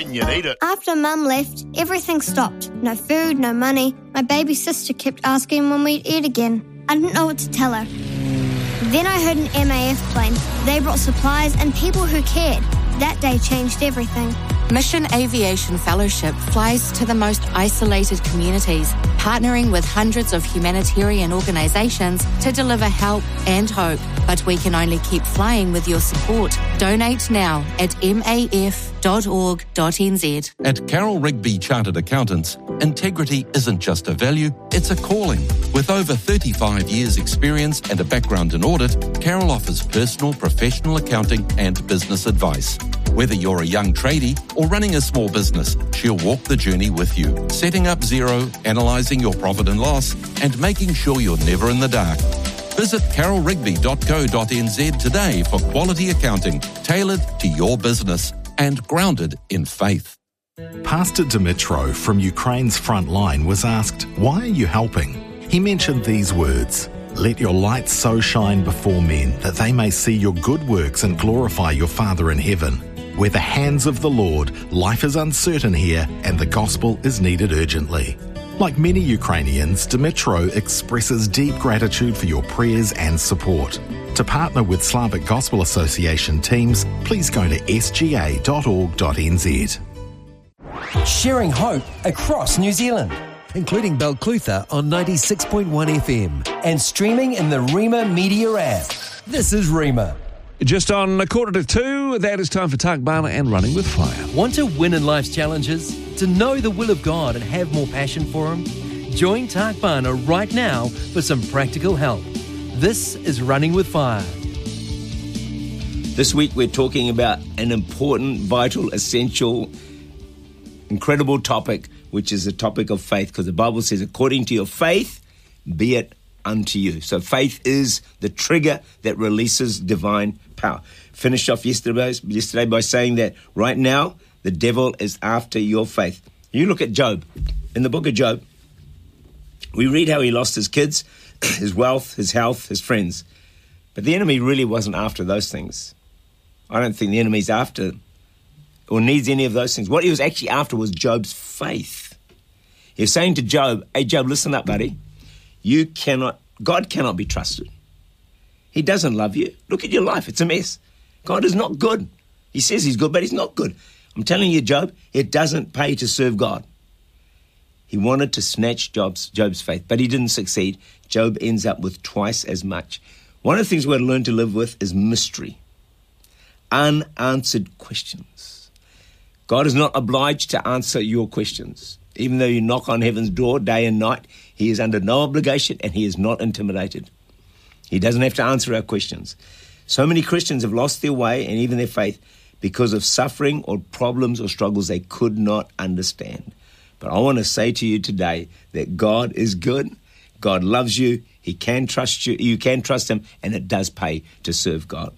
and you'd eat it. After Mum left, everything stopped. No food, no money. My baby sister kept asking when we'd eat again. I didn't know what to tell her. Then I heard an MAF plane. They brought supplies and people who cared. That day changed everything. Mission Aviation Fellowship flies to the most isolated communities, partnering with hundreds of humanitarian organisations to deliver help and hope. But we can only keep flying with your support. Donate now at maf.org.nz. At Carol Rigby Chartered Accountants, integrity isn't just a value, it's a calling. With over 35 years' experience and a background in audit, Carol offers personal, professional accounting and business advice. Whether you're a young tradie or running a small business, she'll walk the journey with you, setting up zero, analysing your profit and loss, and making sure you're never in the dark. Visit carolrigby.co.nz today for quality accounting tailored to your business and grounded in faith. Pastor Dimitro from Ukraine's front line was asked, "Why are you helping?" He mentioned these words: "Let your light so shine before men that they may see your good works and glorify your Father in heaven." We're the hands of the Lord, life is uncertain here, and the gospel is needed urgently. Like many Ukrainians, Dimitro expresses deep gratitude for your prayers and support. To partner with Slavic Gospel Association teams, please go to sga.org.nz. Sharing hope across New Zealand, including Balclutha on 96.1 FM and streaming in the Rima Media app. This is Rima. Just on 1:45, that is time for Tak Bana and Running with Fire. Want to win in life's challenges? To know the will of God and have more passion for Him? Join Tak Bana right now for some practical help. This is Running with Fire. This week we're talking about an important, vital, essential, incredible topic, which is the topic of faith, because the Bible says, according to your faith, be it unto you. So faith is the trigger that releases divine power. Finished off yesterday by saying that right now, the devil is after your faith. You look at Job. In the book of Job, we read how he lost his kids, his wealth, his health, his friends. But the enemy really wasn't after those things. I don't think the enemy's after or needs any of those things. What he was actually after was Job's faith. He was saying to Job, "Hey, Job, listen up, buddy. God cannot be trusted. He doesn't love you. Look at your life. It's a mess. God is not good. He says he's good, but he's not good. I'm telling you, Job, it doesn't pay to serve God." He wanted to snatch Job's faith, but he didn't succeed. Job ends up with twice as much. One of the things we're to learn to live with is mystery. Unanswered questions. God is not obliged to answer your questions. Even though you knock on heaven's door day and night, He is under no obligation and He is not intimidated. He doesn't have to answer our questions. So many Christians have lost their way and even their faith because of suffering or problems or struggles they could not understand. But I want to say to you today that God is good. God loves you. He can trust you. You can trust Him, and it does pay to serve God.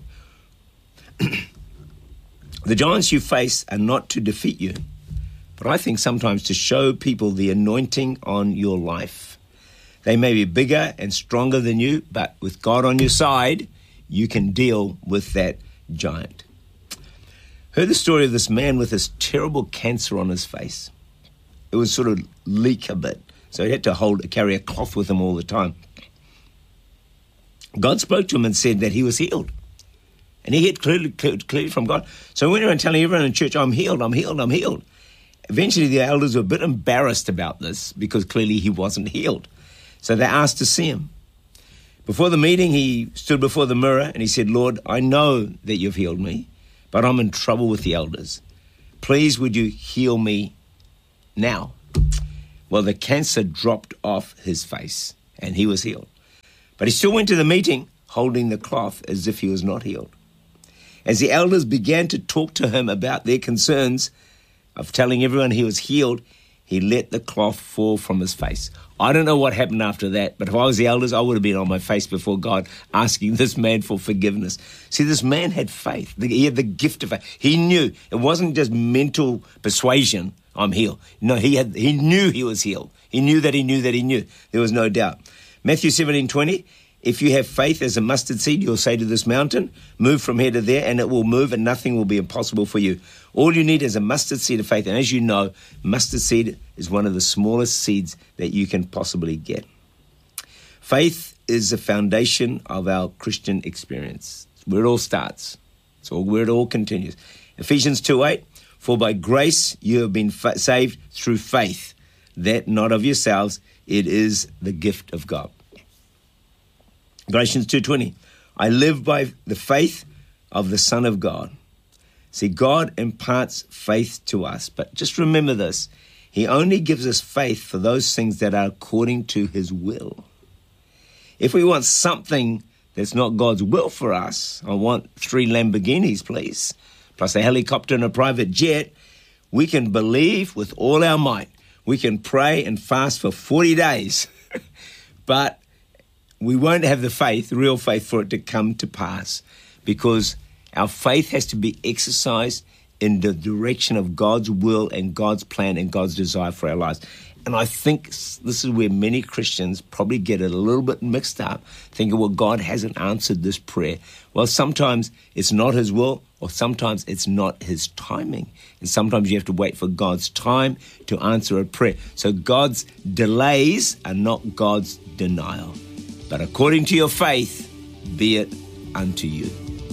The giants you face are not to defeat you, but I think sometimes to show people the anointing on your life. They may be bigger and stronger than you, but with God on your side, you can deal with that giant. Heard the story of this man with this terrible cancer on his face. It would sort of leak a bit, so he had to carry a cloth with him all the time. God spoke to him and said that he was healed. And he had clearly from God. So he went around telling everyone in church, "I'm healed, I'm healed, I'm healed." Eventually the elders were a bit embarrassed about this because clearly he wasn't healed. So they asked to see him. Before the meeting, he stood before the mirror and he said, "Lord, I know that you've healed me, but I'm in trouble with the elders. Please, would you heal me now?" Well, the cancer dropped off his face and he was healed. But he still went to the meeting holding the cloth as if he was not healed. As the elders began to talk to him about their concerns of telling everyone he was healed, he let the cloth fall from his face. I don't know what happened after that, but if I was the elders, I would have been on my face before God asking this man for forgiveness. See, this man had faith. He had the gift of faith. He knew. It wasn't just mental persuasion, "I'm healed." No, he knew he was healed. He knew that he knew that he knew. There was no doubt. Matthew 17:20, if you have faith as a mustard seed, you'll say to this mountain, "Move from here to there," and it will move, and nothing will be impossible for you. All you need is a mustard seed of faith. And as you know, mustard seed is one of the smallest seeds that you can possibly get. Faith is the foundation of our Christian experience. It's where it all starts. It's where it all continues. Ephesians 2:8, for by grace you have been saved through faith, that not of yourselves, it is the gift of God. Galatians 2:20, I live by the faith of the Son of God. See, God imparts faith to us, but just remember this, he only gives us faith for those things that are according to his will. If we want something that's not God's will for us, I want 3 Lamborghinis, please, plus a helicopter and a private jet, we can believe with all our might. We can pray and fast for 40 days, but we won't have the faith, the real faith, for it to come to pass, because our faith has to be exercised in the direction of God's will and God's plan and God's desire for our lives. And I think this is where many Christians probably get it a little bit mixed up, thinking, well, God hasn't answered this prayer. Well, sometimes it's not his will, or sometimes it's not his timing. And sometimes you have to wait for God's time to answer a prayer. So God's delays are not God's denial. But according to your faith, be it unto you.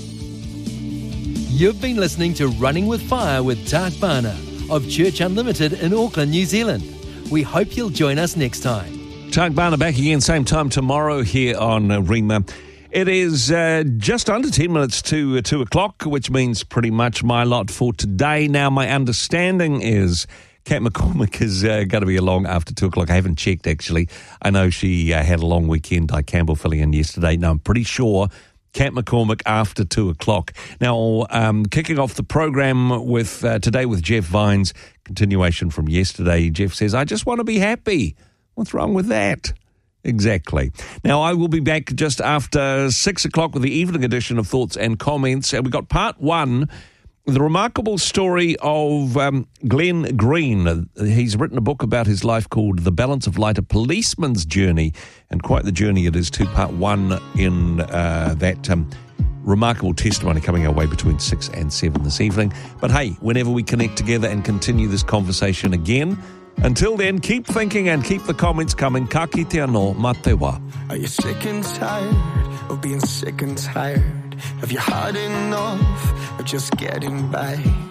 You've been listening to Running with Fire with Tak Bana of Church Unlimited in Auckland, New Zealand. We hope you'll join us next time. Tak Bana back again, same time tomorrow here on Rima. It is just under 10 minutes to 2 o'clock, which means pretty much my lot for today. Now, my understanding is Kat McCormick is going to be along after 2 o'clock. I haven't checked, actually. I know she had a long weekend. Di Campbell filling in yesterday. Now, I'm pretty sure Kat McCormick after 2 o'clock. Now, kicking off the program with today with Jeff Vines, continuation from yesterday. Jeff says, I just want to be happy. What's wrong with that? Exactly. Now, I will be back just after 6 o'clock with the evening edition of Thoughts and Comments. And we've got part 1, the remarkable story of Glenn Green. He's written a book about his life called The Balance of Light, a Policeman's Journey. And quite the journey it is, to part 1 in that remarkable testimony coming our way between 6 and 7 this evening. But hey, whenever we connect together and continue this conversation again, until then, keep thinking and keep the comments coming. Ka kite anō, mā te wā. Are you sick and tired of being sick and tired? Have you had enough of just getting by?